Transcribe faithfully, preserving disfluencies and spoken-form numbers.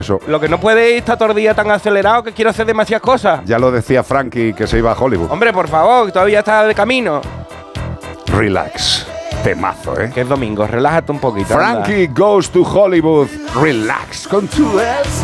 Eso. Lo que no puede ir estar todo el día tan acelerado que quiero hacer demasiadas cosas. Ya lo decía Frankie que se iba a Hollywood. Hombre, por favor, que todavía está de camino. Relax. Temazo, ¿eh? Que es domingo, relájate un poquito. anda. Frankie goes to Hollywood. Relax con tu ex.